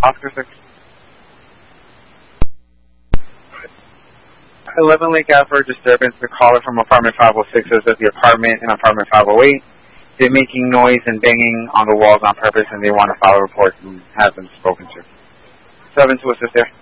Oscar 6. 11 Lake Ave for disturbance. The caller from apartment 506 is at the apartment in apartment 508. They're making noise and banging on the walls on purpose, and they want to file a report and have them spoken to. 7 to assist there.